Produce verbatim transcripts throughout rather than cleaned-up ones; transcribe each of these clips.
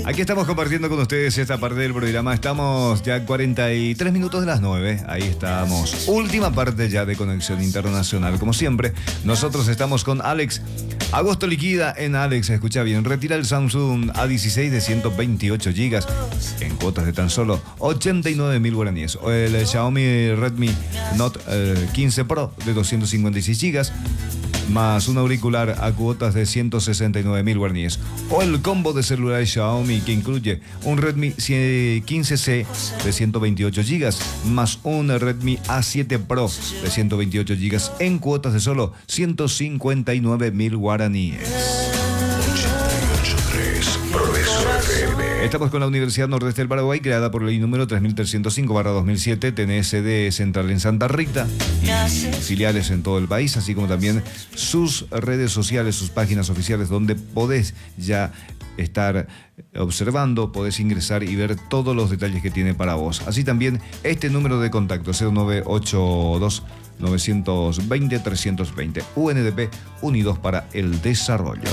Aquí estamos compartiendo con ustedes esta parte del programa. Estamos ya cuarenta y tres minutos de las nueve. Ahí estamos. Última parte ya de Conexión Internacional. Como siempre, nosotros estamos con Alex. Agosto liquida en Alex. Escucha bien. Retira el Samsung A dieciséis de ciento veintiocho gigas en cuotas de tan solo ochenta y nueve mil guaraníes. O el Xiaomi Redmi Note eh, quince Pro de doscientos cincuenta y seis gigas. Más un auricular a cuotas de ciento sesenta y nueve mil guaraníes. O el combo de celular Xiaomi que incluye un Redmi quince C de ciento veintiocho gigas más un Redmi A siete Pro de ciento veintiocho gigas en cuotas de solo ciento cincuenta y nueve mil guaraníes. Estamos con la Universidad Nordeste del Paraguay, creada por ley número tres mil trescientos cinco barra dos mil siete. Tiene sede central en Santa Rita y filiales en todo el país, así como también sus redes sociales, sus páginas oficiales, donde podés ya estar observando, podés ingresar y ver todos los detalles que tiene para vos. Así también este número de contacto, cero nueve ocho dos nueve dos cero tres dos cero. U N D P, Unidos para el Desarrollo.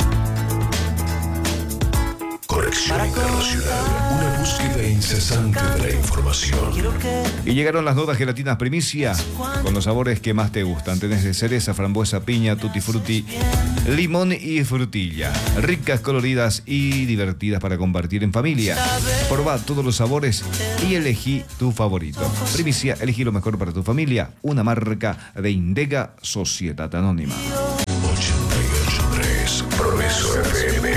Conexión Internacional, una búsqueda incesante de la información. Y llegaron las nuevas gelatinas primicia con los sabores que más te gustan. Tenés de cereza, frambuesa, piña, tutti frutti, limón y frutilla. Ricas, coloridas y divertidas para compartir en familia. Probá todos los sabores y elegí tu favorito. Primicia, elegí lo mejor para tu familia. Una marca de Indega Sociedad Anónima. ochenta y ocho punto tres Progreso F M.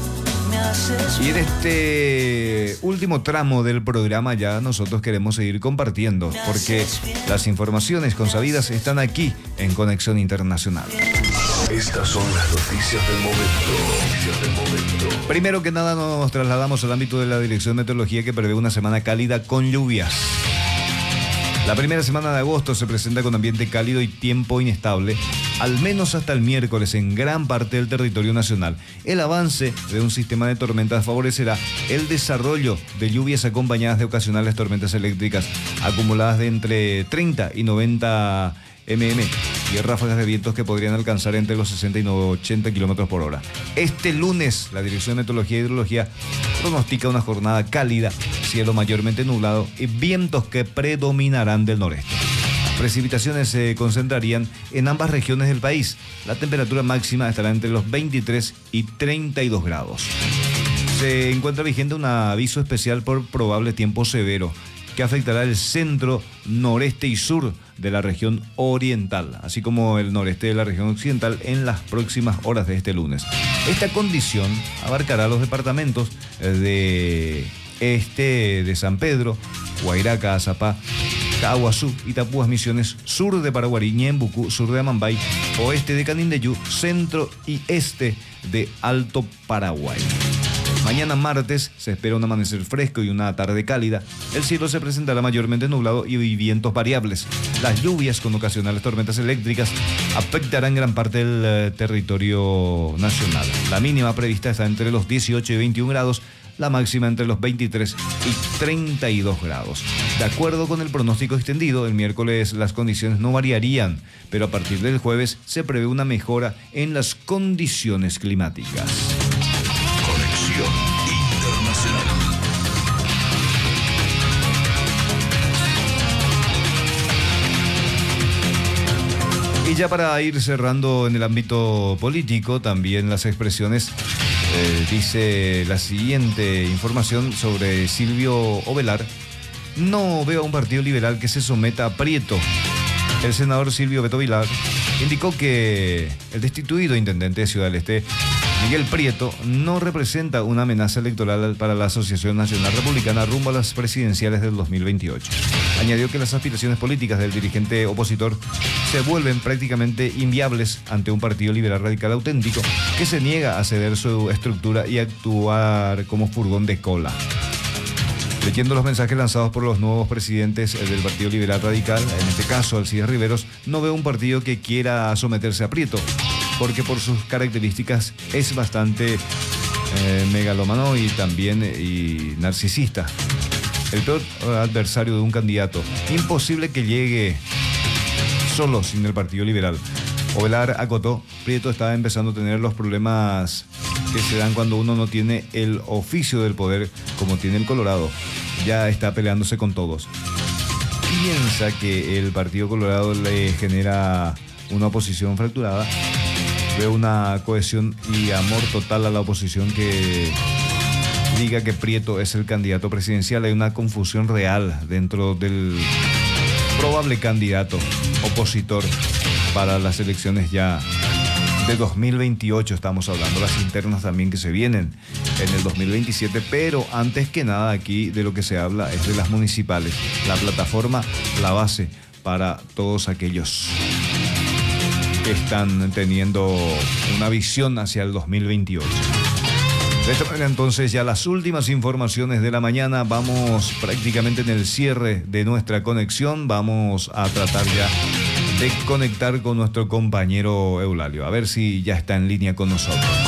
Y en este último tramo del programa ya nosotros queremos seguir compartiendo, porque las informaciones consabidas están aquí en Conexión Internacional. Estas son las noticias del momento. Noticias del momento. Primero que nada nos trasladamos al ámbito de la Dirección de Meteorología, que prevé una semana cálida con lluvias. La primera semana de agosto se presenta con ambiente cálido y tiempo inestable, al menos hasta el miércoles en gran parte del territorio nacional. El avance de un sistema de tormentas favorecerá el desarrollo de lluvias acompañadas de ocasionales tormentas eléctricas acumuladas de entre treinta y noventa milímetros y ráfagas de vientos que podrían alcanzar entre los sesenta y ochenta kilómetros por hora. Este lunes, la Dirección de Meteorología y Hidrología pronostica una jornada cálida, cielo mayormente nublado y vientos que predominarán del noreste. Precipitaciones se concentrarían en ambas regiones del país. La temperatura máxima estará entre los veintitrés y treinta y dos grados. Se encuentra vigente un aviso especial por probable tiempo severo que afectará el centro, noreste y sur de la región oriental, así como el noreste de la región occidental en las próximas horas de este lunes. Esta condición abarcará los departamentos de este de San Pedro, Guairaca, Azapá, Caguazú, Itapúas, Misiones, sur de Paraguarí, Ñembucú, sur de Amambay, oeste de Canindeyú, centro y este de Alto Paraguay. Mañana martes se espera un amanecer fresco y una tarde cálida. El cielo se presentará mayormente nublado y vientos variables. Las lluvias con ocasionales tormentas eléctricas afectarán gran parte del eh, territorio nacional. La mínima prevista está entre los dieciocho y veintiún grados, la máxima entre los veintitrés y treinta y dos grados. De acuerdo con el pronóstico extendido, el miércoles las condiciones no variarían, pero a partir del jueves se prevé una mejora en las condiciones climáticas. Conexión Internacional. Y ya para ir cerrando en el ámbito político, también las expresiones, eh, dice la siguiente información sobre Silvio Ovelar. No veo a un partido liberal que se someta a Prieto. El senador Silvio Beto Vilar indicó que el destituido intendente de Ciudad del Este, Miguel Prieto, no representa una amenaza electoral para la Asociación Nacional Republicana rumbo a las presidenciales del dos mil veintiocho. Añadió que las aspiraciones políticas del dirigente opositor se vuelven prácticamente inviables ante un partido liberal radical auténtico que se niega a ceder su estructura y actuar como furgón de cola. Leyendo los mensajes lanzados por los nuevos presidentes del Partido Liberal Radical, en este caso Alcides Riveros, no veo un partido que quiera someterse a Prieto, porque por sus características es bastante eh, megalómano y también eh, y narcisista. El peor adversario de un candidato. Imposible que llegue solo sin el Partido Liberal. Ovelar acotó, Prieto estaba empezando a tener los problemas que se dan cuando uno no tiene el oficio del poder como tiene el Colorado. Ya está peleándose con todos. Piensa que el Partido Colorado le genera una oposición fracturada. Ve una cohesión y amor total a la oposición que diga que Prieto es el candidato presidencial. Hay una confusión real dentro del probable candidato opositor para las elecciones ya de dos mil veintiocho. Estamos hablando las internas también que se vienen en el dos mil veintisiete, pero antes que nada aquí de lo que se habla es de las municipales, la plataforma, la base para todos aquellos que están teniendo una visión hacia el dos mil veintiocho. De esta manera, entonces, ya las últimas informaciones de la mañana. Vamos prácticamente en el cierre de nuestra conexión. Vamos a tratar ya de conectar con nuestro compañero Eulalio. A ver si ya está en línea con nosotros.